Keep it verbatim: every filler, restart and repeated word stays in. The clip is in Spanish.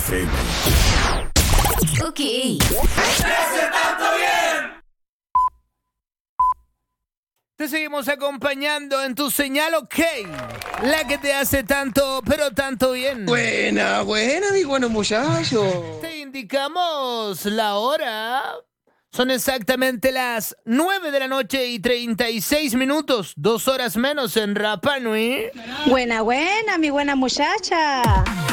F M. Ok. ¡Te hace tanto bien! Te seguimos acompañando en tu señal OK, la que te hace tanto, pero tanto bien. Buena, buena, mi bueno muchacho. Te indicamos la hora. Son exactamente las nueve de la noche y treinta y seis minutos, dos horas menos en Rapa Nui. Buena, buena, mi buena muchacha.